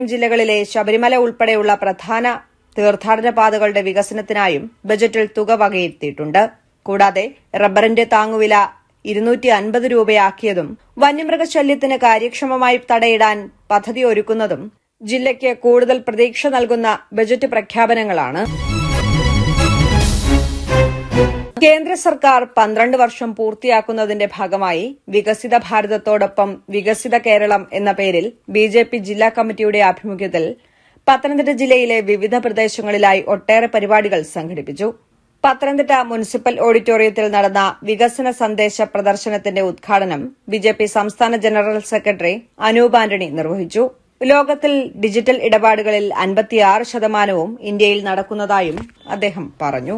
ജില്ലകളിലെ ശബരിമല ഉൾപ്പെടെയുള്ള പ്രധാന തീർത്ഥാടന പാതകളുടെ വികസനത്തിനായും ബജറ്റിൽ തുക വകയിരുത്തിയിട്ടുണ്ട്. കൂടാതെ റബ്ബറിന്റെ താങ്ങുവില 250 രൂപയാക്കിയതും വന്യമൃഗശല്യത്തിന് കാര്യക്ഷമമായി തടയിടാൻ പദ്ധതി ഒരുക്കുന്നതും ജില്ലയ്ക്ക് കൂടുതൽ പ്രതീക്ഷ നൽകുന്ന ബജറ്റ് പ്രഖ്യാപനങ്ങളാണ്. കേന്ദ്ര സർക്കാർ 12 വർഷം പൂർത്തിയാക്കുന്നതിന്റെ ഭാഗമായി വികസിത ഭാരതത്തോടൊപ്പം വികസിത കേരളം എന്ന പേരിൽ ബിജെപി ജില്ലാ കമ്മിറ്റിയുടെ ആഭിമുഖ്യത്തിൽ പത്തനംതിട്ട ജില്ലയിലെ വിവിധ പ്രദേശങ്ങളിലായി ഒട്ടേറെ പരിപാടികൾ സംഘടിപ്പിച്ചു. പത്തനംതിട്ട മുനിസിപ്പൽ ഓഡിറ്റോറിയത്തിൽ നടന്ന വികസന സന്ദേശ പ്രദർശനത്തിന്റെ ഉദ്ഘാടനം ബിജെപി സംസ്ഥാന ജനറൽ സെക്രട്ടറി അനൂപ് ആന്റണി നിർവഹിച്ചു. ലോകത്തിൽ ഡിജിറ്റൽ ഇടപാടുകളിൽ 56% ഇന്ത്യയിൽ നടക്കുന്നതായും അദ്ദേഹം പറഞ്ഞു.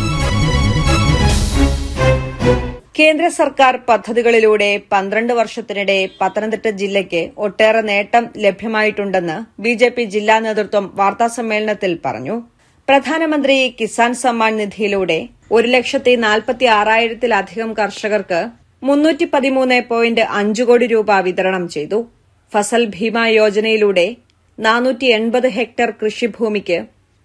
കേന്ദ്ര സർക്കാർ പദ്ധതികളിലൂടെ 12 വർഷത്തിനിടെ പത്തനംതിട്ട ജില്ലയ്ക്ക് ഒട്ടേറെ നേട്ടം ലഭ്യമായിട്ടുണ്ടെന്ന് ബിജെപി ജില്ലാ നേതൃത്വം വാർത്താസമ്മേളനത്തിൽ പറഞ്ഞു. പ്രധാനമന്ത്രി കിസാൻ സമ്മാൻ നിധിയിലൂടെ 1,46,000-ത്തിലധികം കർഷകർക്ക് 313.5 കോടി രൂപ വിതരണം ചെയ്തു. ഫസൽ ഭീമ യോജനയിലൂടെ 480 ഹെക്ടർ കൃഷിഭൂമിക്ക്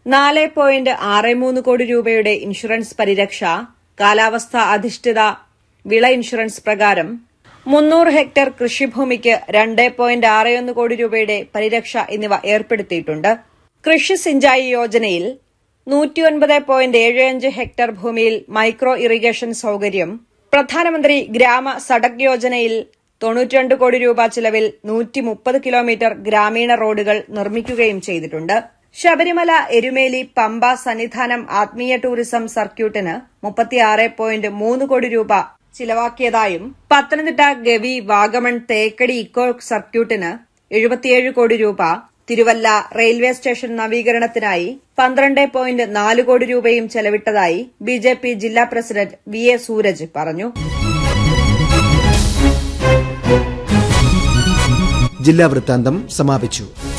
4.63 കോടി രൂപയുടെ ഇൻഷുറൻസ് പരിരക്ഷ, കാലാവസ്ഥാ അധിഷ്ഠിത വിള ഇൻഷുറൻസ് പ്രകാരം 300 ഹെക്ടർ കൃഷിഭൂമിക്ക് 2.61 കോടി രൂപയുടെ പരിരക്ഷ എന്നിവ ഏർപ്പെടുത്തിയിട്ടുണ്ട്. കൃഷി സിഞ്ചായി യോജനയിൽ 109.75 ഹെക്ടർ ഭൂമിയിൽ മൈക്രോ ഇറിഗേഷൻ സൌകര്യം, പ്രധാനമന്ത്രി ഗ്രാമ സഡക് യോജനയിൽ 92 കോടി രൂപ ചിലവിൽ 130 കിലോമീറ്റർ ഗ്രാമീണ റോഡുകൾ നിർമ്മിക്കുകയും ചെയ്തിട്ടുണ്ട്. ശബരിമല, എരുമേലി, പമ്പ, സന്നിധാനം ആത്മീയ ടൂറിസം സർക്യൂട്ടിന് 36.3 കോടി രൂപ ചിലവാക്കിയതായും പത്തനംതിട്ട, ഗവി, വാഗമൺ, തേക്കടി ഇക്കോ സർക്യൂട്ടിന് 77 കോടി രൂപ, തിരുവല്ല റെയിൽവേ സ്റ്റേഷൻ നവീകരണത്തിനായി 12.4 കോടി രൂപയും ചെലവിട്ടതായി ബിജെപി ജില്ലാ പ്രസിഡന്റ് വി എ സൂരജ് പറഞ്ഞു. ജില്ലാ വൃത്താന്തം സമാപിച്ചു.